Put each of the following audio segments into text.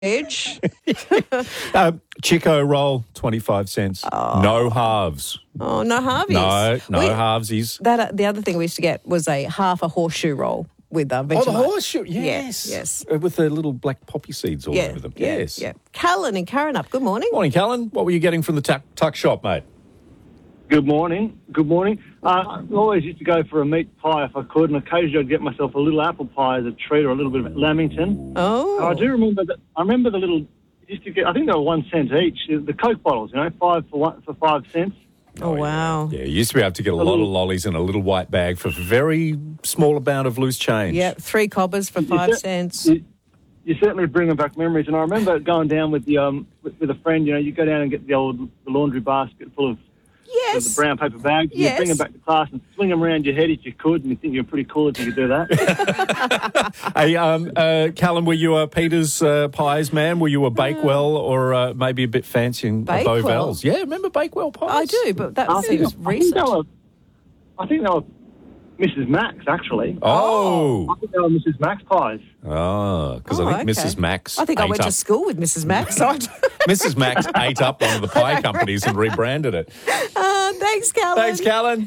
Chico roll, 25 cents. No halves. Oh, no halvies. No halvesies. The other thing we used to get was half a horseshoe roll with Vegemite. Oh, the horseshoe, yes. Yes. With the little black poppy seeds all over them. Yes. Yeah. Callan and Karen good morning. Morning, Callan. What were you getting from the tuck shop, mate? Good morning. I always used to go for a meat pie if I could, and occasionally I'd get myself a little apple pie as a treat, or a little bit of Lamington. Oh. And I do remember that. I remember the little. Used to get. I think they were 1 cent each. The Coke bottles, 5 for 5 cents. Oh, wow. Yeah, you used to be able to get a lot of lollies in a little white bag for a very small amount of loose change. Yeah, 3 cobbers for 5 cents. You certainly bring back memories, and I remember going down with the with a friend. You go down and get the laundry basket full of the brown paper bags. Yes. You bring them back to class and swing them around your head if you could, and you think you're pretty cool if you could do that. Hey, Callan, were you a Peter's Pies man? Were you a Bakewell or maybe a bit fancy in Bowell's? Yeah, remember Bakewell pies? I do, but that seems recent. I think they were Mrs. Max, actually. Oh. I think they were Mrs. Max pies. Oh, because I think Mrs. Max I think I went to school with Mrs. Max. Mrs. Max ate up one of the pie companies and rebranded it. Thanks, Callan. Thanks, Callan.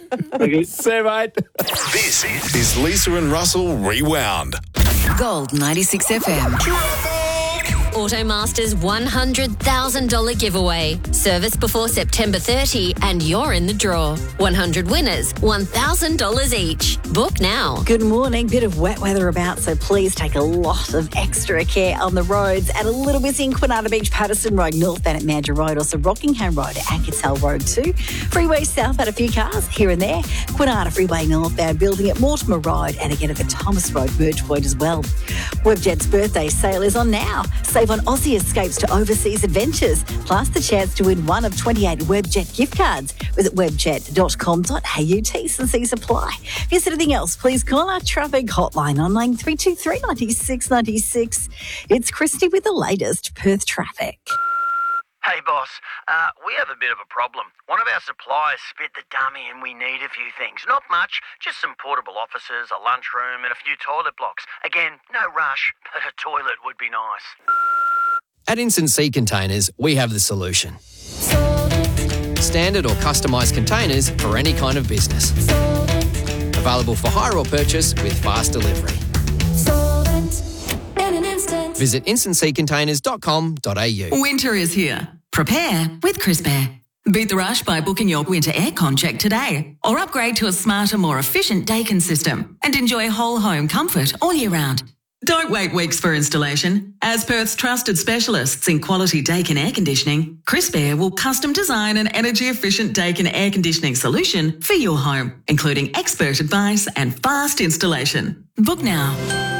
See you, mate. This is Lisa and Russell Rewound. Gold 96 FM. Automaster's $100,000 giveaway. Service before September 30 and you're in the draw. 100 winners, $1,000 each. Book now. Good morning. Bit of wet weather about, so please take a lot of extra care on the roads. And a little busy in Quinata Beach, Patterson Road, northbound at Mandurah Road, also Rockingham Road at Anketell Road too. Freeway south had a few cars here and there. Quinata Freeway northbound, building at Mortimer Road, and again at the Thomas Road, Birch Point as well. Webjet's birthday sale is on now. Save on Aussie escapes to overseas adventures, plus the chance to win one of 28 Webjet gift cards. Visit webjet.com.au. T's and C's apply. If there's anything else, please call our traffic hotline on line 323 96 96. It's Christy with the latest Perth traffic. Hey, boss. We have a bit of a problem. One of our suppliers spit the dummy and we need a few things. Not much, just some portable offices, a lunchroom and a few toilet blocks. Again, no rush, but a toilet would be nice. At Instant Sea Containers, we have the solution. Standard or customised containers for any kind of business. Available for hire or purchase with fast delivery. Visit instantseacontainers.com.au. Winter is here. Prepare with Crisp Air. Beat the rush by booking your winter aircon check today, or upgrade to a smarter, more efficient Daikin system and enjoy whole home comfort all year round. Don't wait weeks for installation. As Perth's trusted specialists in quality Daikin air conditioning, Crisp Air will custom design an energy-efficient Daikin air conditioning solution for your home, including expert advice and fast installation. Book now.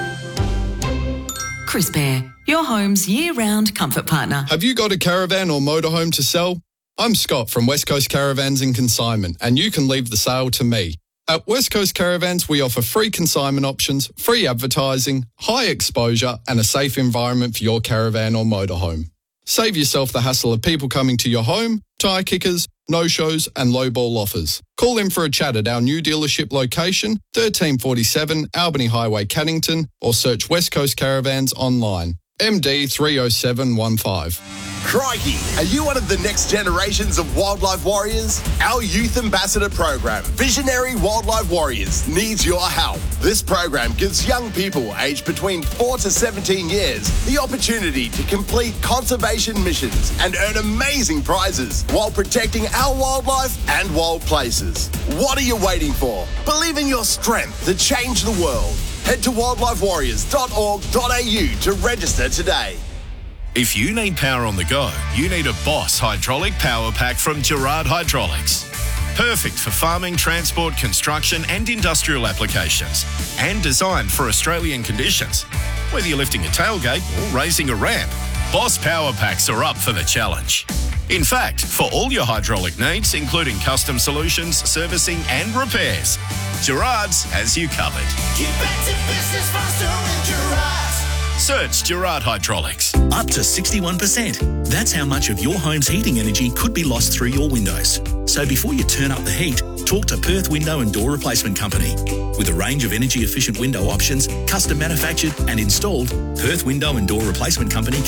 Crisp Air, your home's year-round comfort partner. Have you got a caravan or motorhome to sell? I'm Scott from West Coast Caravans and Consignment, and you can leave the sale to me. At West Coast Caravans, we offer free consignment options, free advertising, high exposure, and a safe environment for your caravan or motorhome. Save yourself the hassle of people coming to your home, tyre kickers, no-shows, and low-ball offers. Call in for a chat at our new dealership location, 1347 Albany Highway, Cannington, or search West Coast Caravans online. MD 30715. Crikey, are you one of the next generations of wildlife warriors? Our Youth Ambassador program, Visionary Wildlife Warriors, needs your help. This program gives young people aged between 4 to 17 years the opportunity to complete conservation missions and earn amazing prizes while protecting our wildlife and wild places. What are you waiting for? Believe in your strength to change the world. Head to wildlifewarriors.org.au to register today. If you need power on the go, you need a Boss hydraulic power pack from Gerard Hydraulics. Perfect for farming, transport, construction and industrial applications. And designed for Australian conditions. Whether you're lifting a tailgate or raising a ramp, Boss power packs are up for the challenge. In fact, for all your hydraulic needs, including custom solutions, servicing and repairs, Gerard's has you covered. Get back to business faster with Gerard's. Search Gerard Hydraulics. Up to 61%. That's how much of your home's heating energy could be lost through your windows. So before you turn up the heat, talk to Perth Window and Door Replacement Company. With a range of energy-efficient window options, custom manufactured and installed, Perth Window and Door Replacement Company